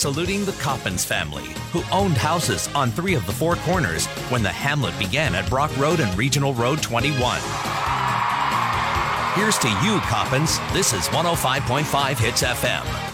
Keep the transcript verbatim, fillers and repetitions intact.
saluting the Coppins family, who owned houses on three of the four corners when the hamlet began at Brock Road and Regional Road twenty-one. Here's to you, Coppins. This is one oh five point five Hits F M.